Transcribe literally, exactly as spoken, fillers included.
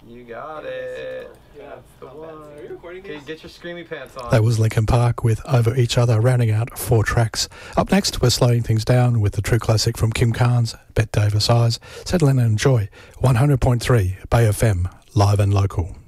You got it. That's the one. Are you recording these? Okay, get your screamy pants on. That was Linkin Park with Over Each Other, rounding out four tracks. Up next, we're slowing things down with the true classic from Kim Carnes, Bet Davis Eyes. Settle in and enjoy one hundred point three Bay F M, live and local.